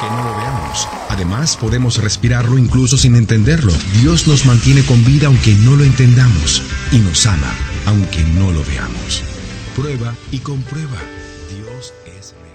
aunque no lo veamos. Además, podemos respirarlo incluso sin entenderlo. Dios nos mantiene con vida aunque no lo entendamos y nos ama aunque no lo veamos. Prueba y comprueba. Dios es real.